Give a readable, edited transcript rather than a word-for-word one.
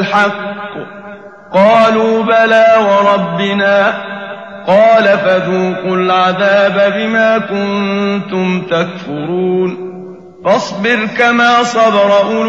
الحق قالوا بلى وربنا قال فذوقوا العذاب بما كنتم تكفرون فاصبر كما صبر أولو